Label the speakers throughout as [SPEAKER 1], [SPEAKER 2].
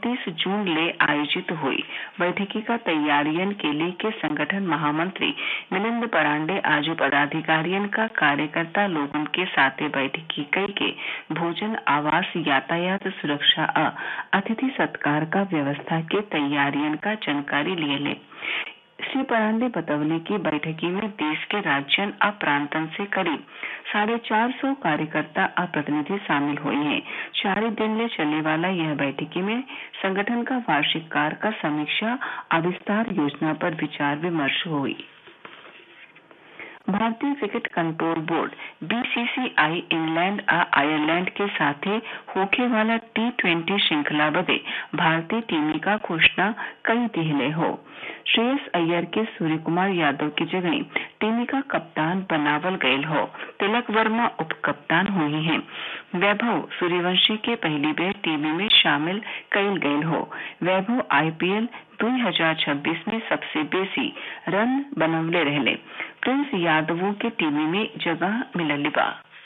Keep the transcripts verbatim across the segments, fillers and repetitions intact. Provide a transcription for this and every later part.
[SPEAKER 1] उनतीस जून ले आयोजित हुई बैठकी का तैयारियन के लिए के संगठन महामंत्री मिलिंद परांडे आज पदाधिकारियन का कार्यकर्ता लोगों के साथ बैठकी कई के भोजन, आवास, यातायात सुरक्षा और अतिथि सत्कार का व्यवस्था के तैयारियन का जानकारी लिए ले। श्री परांडे बतौले की बैठकी में देश के राज्यन और प्रांतन से करीब साढ़े चार सौ कार्यकर्ता और प्रतिनिधि शामिल हुए हैं। चार दिन ले चलने वाला यह बैठकी में संगठन का वार्षिक कार्य का समीक्षा और विस्तार योजना पर विचार विमर्श हुई। भारतीय cricket control board BCCI England और आयरलैंड के साथ होखे वाला टी ट्वेंटी श्रृंखला बदे भारतीय टीम का घोषणा कई दिहले हो। श्रेयस अय्यर के सूर्य कुमार यादव की जगह टीम का कप्तान बनावल गयल हो। तिलक वर्मा उप कप्तान हुए हैं। वैभव सूर्यवंशी के पहली बेर टीम में शामिल कयल गयल हो। वैभव आईपीएल दो हज़ार छब्बीस में सबसे बेसी रन बनवले रहले। प्रिंस यादवों के टीम में जगह मिलल बा।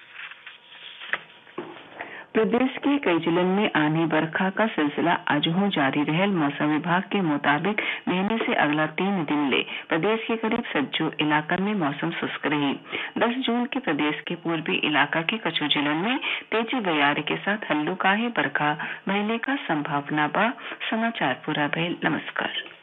[SPEAKER 1] प्रदेश के कई जिलों में आंधी बरखा का सिलसिला आज हो जारी रहल। मौसम विभाग के मुताबिक महीने से अगला तीन दिन ले प्रदेश के करीब सज्जो इलाका में मौसम शुष्क रही। दस जून के प्रदेश के पूर्वी इलाका के कुछ जिलों में तेज बयार के साथ हल्लुकाहे बरखा भइले का संभावना बा। समाचार पूरा भइल। नमस्कार।